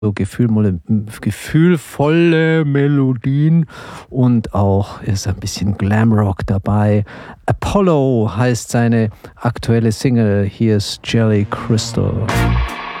so gefühlvolle Melodien und auch ist ein bisschen Glamrock dabei. Apollo heißt seine aktuelle Single. Hier ist Jelly Crystal.